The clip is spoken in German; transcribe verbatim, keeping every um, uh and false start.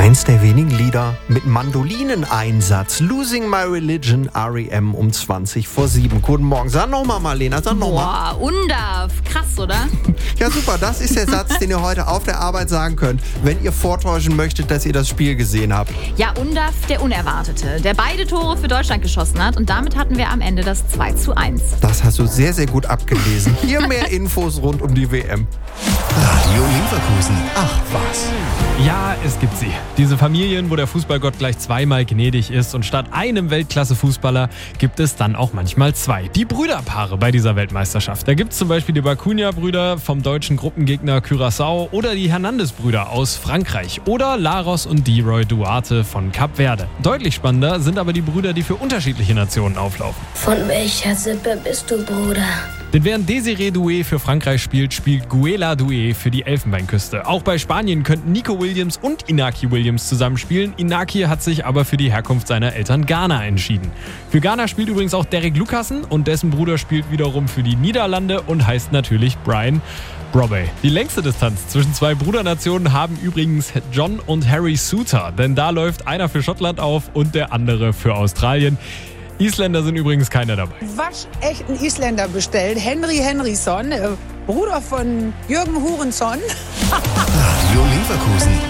Eins der wenigen Lieder mit Mandolineneinsatz. Losing My Religion, R E M um zwanzig vor sieben. Guten Morgen. Sag nochmal, Marlena, sag nochmal. Boah, undarf. Krass, oder? Ja, super. Das ist der Satz, den ihr heute auf der Arbeit sagen könnt, wenn ihr vortäuschen möchtet, dass ihr das Spiel gesehen habt. Ja, undarf, der Unerwartete, der beide Tore für Deutschland geschossen hat. Und damit hatten wir am Ende das zwei zu eins. Das hast du sehr, sehr gut abgelesen. Hier mehr Infos rund um die W M. Radio Leverkusen. Ach was. Ja, es gibt sie. Diese Familien, wo der Fußballgott gleich zweimal gnädig ist und statt einem Weltklasse-Fußballer gibt es dann auch manchmal zwei. Die Brüderpaare bei dieser Weltmeisterschaft. Da gibt es zum Beispiel die Bacuna-Brüder vom deutschen Gruppengegner Curaçao oder die Hernandez-Brüder aus Frankreich oder Laros und Deroy Duarte von Kap Verde. Deutlich spannender sind aber die Brüder, die für unterschiedliche Nationen auflaufen. Von welcher Sippe bist du, Bruder? Denn während Desiré Doué für Frankreich spielt, spielt Guela Doué für die Elfenbeinküste. Auch bei Spanien könnten Nico Williams und Inaki Williams zusammenspielen. Inaki hat sich aber für die Herkunft seiner Eltern Ghana entschieden. Für Ghana spielt übrigens auch Derek Lucassen und dessen Bruder spielt wiederum für die Niederlande und heißt natürlich Brian Brobey. Die längste Distanz zwischen zwei Brudernationen haben übrigens John und Harry Souttar, denn da läuft einer für Schottland auf und der andere für Australien. Isländer sind übrigens keiner dabei. Waschechten Isländer bestellt. Henry Henryson, äh, Bruder von Jürgen Hurenson. Radio Leverkusen.